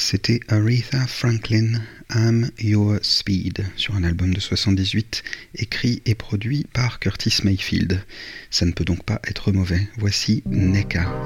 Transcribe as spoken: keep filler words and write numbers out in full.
C'était Aretha Franklin, I'm Your Speed, sur un album de soixante-dix-huit, écrit et produit par Curtis Mayfield. Ça ne peut donc pas être mauvais. Voici Neka.